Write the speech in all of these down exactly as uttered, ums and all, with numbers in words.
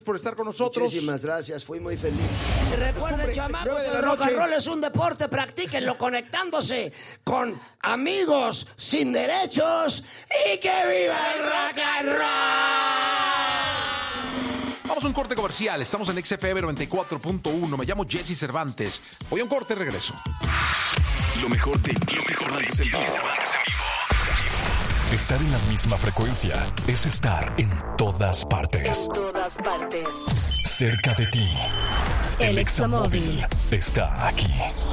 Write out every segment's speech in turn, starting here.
por estar con nosotros. Muchísimas gracias, fui muy feliz. Recuerden, chamacos, el rock and roll es un deporte, practíquenlo conectándose con amigos sin derechos y que viva el rock and roll. Vamos a un corte comercial, estamos en X F M noventa y cuatro punto uno, me llamo Jesse Cervantes. Voy a un corte y regreso. Lo mejor de Jesse Cervantes en vivo. Estar en la misma frecuencia es estar en todas partes. En todas partes. Cerca de ti. El Examóvil está aquí.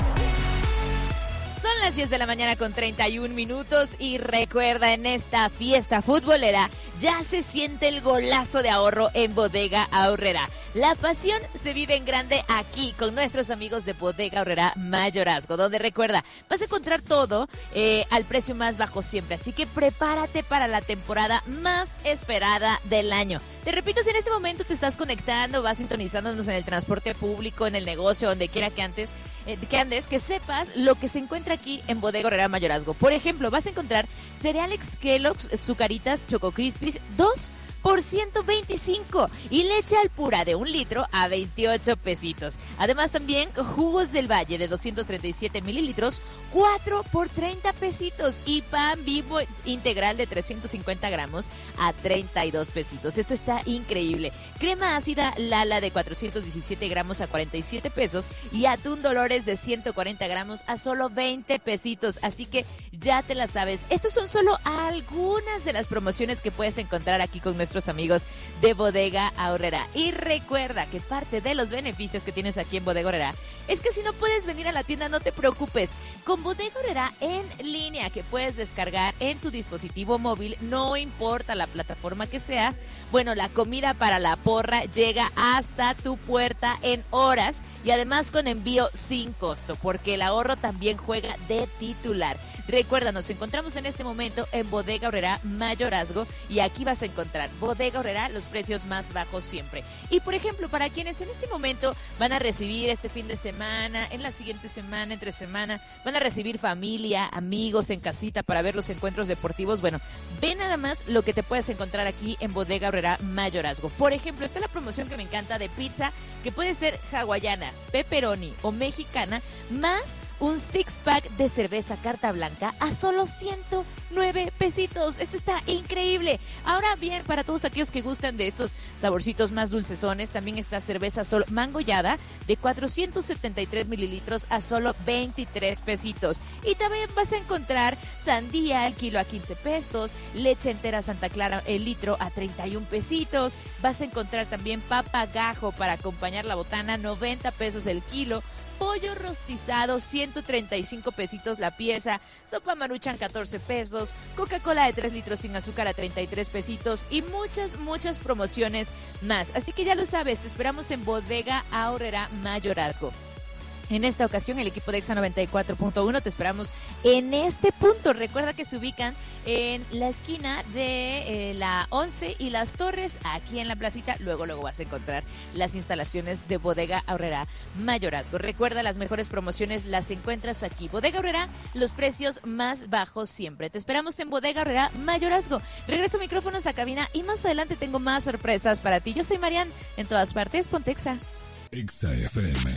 Son las diez de la mañana con treinta y un minutos y recuerda, en esta fiesta futbolera ya se siente el golazo de ahorro en Bodega Aurrerá. La pasión se vive en grande aquí con nuestros amigos de Bodega Aurrerá Mayorazgo, donde recuerda, vas a encontrar todo eh, al precio más bajo siempre, así que prepárate para la temporada más esperada del año. Te repito, si en este momento te estás conectando, vas sintonizándonos en el transporte público, en el negocio, donde quiera que antes eh, que andes, que sepas lo que se encuentra aquí en Bodega Aurrerá Mayorazgo. Por ejemplo, vas a encontrar cereales Kellogg's, Zucaritas, Choco Crispies, dos por ciento veinticinco y leche Alpura de un litro a veintiocho pesitos. Además también jugos del Valle de doscientos treinta y siete mililitros, cuatro por treinta pesitos y pan Bimbo integral de trescientos cincuenta gramos a treinta y dos pesitos. Esto está increíble. Crema ácida Lala de cuatrocientos diecisiete gramos a cuarenta y siete pesos y atún Dolores de ciento cuarenta gramos a solo veinte pesitos. Así que ya te la sabes. Estos son solo algunas de las promociones que puedes encontrar aquí con nuestros amigos de Bodega Aurrerá. Y recuerda que parte de los beneficios que tienes aquí en Bodega Aurrerá es que si no puedes venir a la tienda, no te preocupes. Con Bodega Aurrerá en línea, que puedes descargar en tu dispositivo móvil, no importa la plataforma que sea, bueno, la comida para la porra llega hasta tu puerta en horas y además con envío sin costo, porque el ahorro también juega de titular. Recuerda, nos encontramos en este momento en Bodega Aurrerá Mayorazgo y aquí vas a encontrar Bodega Aurrerá, los precios más bajos siempre. Y por ejemplo, para quienes en este momento van a recibir este fin de semana, en la siguiente semana, entre semana, van a recibir familia, amigos en casita para ver los encuentros deportivos, bueno, ve nada más lo que te puedes encontrar aquí en Bodega Aurrerá Mayorazgo. Por ejemplo, está la promoción que me encanta de pizza, que puede ser hawaiana, pepperoni o mexicana, más un six pack de cerveza Carta Blanca a solo ciento nueve pesitos. Esto está increíble. Ahora bien, para todos aquellos que gustan de estos saborcitos más dulcezones, también está cerveza Sol mangollada de cuatrocientos setenta y tres mililitros a solo veintitrés pesitos. Y también vas a encontrar sandía al kilo a quince pesos, leche entera Santa Clara el litro a treinta y un pesitos. Vas a encontrar también papa gajo para acompañar la botana, noventa pesos el kilo. Pollo rostizado, ciento treinta y cinco pesitos la pieza. Sopa Maruchan, catorce pesos. Coca-Cola de tres litros sin azúcar a treinta y tres pesitos. Y muchas, muchas promociones más. Así que ya lo sabes, te esperamos en Bodega Aurrerá Mayorazgo. En esta ocasión, el equipo de Exa noventa y cuatro punto uno te esperamos en este punto. Recuerda que se ubican en la esquina de eh, la once y Las Torres, aquí en la placita. Luego, luego vas a encontrar las instalaciones de Bodega Aurrerá Mayorazgo. Recuerda, las mejores promociones las encuentras aquí. Bodega Aurrerá, los precios más bajos siempre. Te esperamos en Bodega Aurrerá Mayorazgo. Regreso micrófonos a cabina y más adelante tengo más sorpresas para ti. Yo soy Marian, en todas partes, ponte Exa. Exa F M.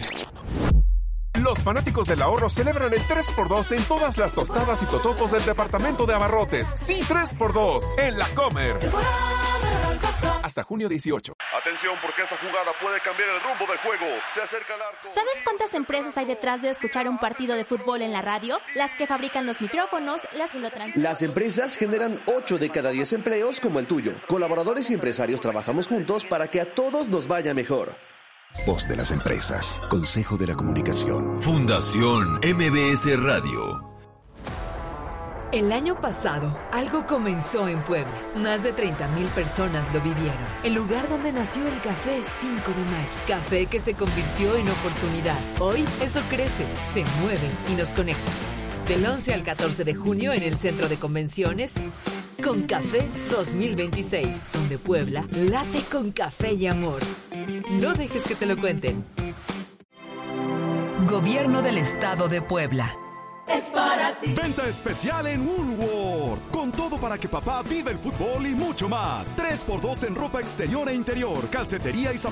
Los fanáticos del ahorro celebran el tres por dos en todas las tostadas y totopos del departamento de abarrotes. Sí, tres por dos en La Comer. Hasta junio dieciocho. Atención, porque esta jugada puede cambiar el rumbo del juego. Se acerca el arco. ¿Sabes cuántas empresas hay detrás de escuchar un partido de fútbol en la radio? Las que fabrican los micrófonos, las que lo transmiten. Las empresas generan ocho de cada diez empleos como el tuyo. Colaboradores y empresarios trabajamos juntos para que a todos nos vaya mejor. Voz de las empresas. Consejo de la Comunicación. Fundación M B S Radio. El año pasado, algo comenzó en Puebla. Más de treinta mil personas lo vivieron. El lugar donde nació el Café cinco de mayo. Café que se convirtió en oportunidad. Hoy, eso crece, se mueve y nos conecta. Del once al catorce de junio en el Centro de Convenciones, Con Café dos mil veintiséis, donde Puebla late con café y amor. No dejes que te lo cuenten. Gobierno del Estado de Puebla. es para ti. Venta especial en Woolworth. Con todo para que papá viva el fútbol y mucho más. tres por dos en ropa exterior e interior, calcetería y zapatos.